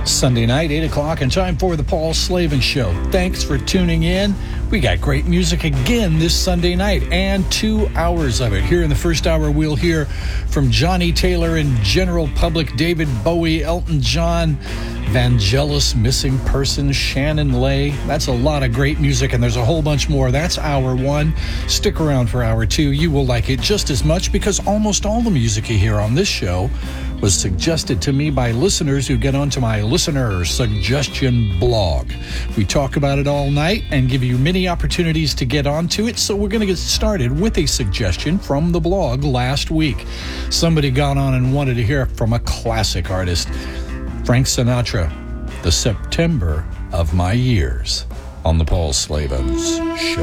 Sunday night, 8 o'clock, and time for the Paul Slavin Show. Thanks for tuning in. We got great music again this Sunday night, and 2 hours of it. Here in the first hour, we'll hear from Johnny Taylor and General Public, David Bowie, Elton John, Vangelis, Missing Person, Shannon Lay. That's a lot of great music, and there's a whole bunch more. That's hour one. Stick around for hour two. You will like it just as much because almost all the music you hear on this show was suggested to me by listeners who get onto my listener suggestion blog. We talk about it all night and give you many opportunities to get onto it, so we're going to get started with a suggestion from the blog last week. Somebody got on and wanted to hear from a classic artist, Frank Sinatra, The September of My Years, on the Paul Slavin Show.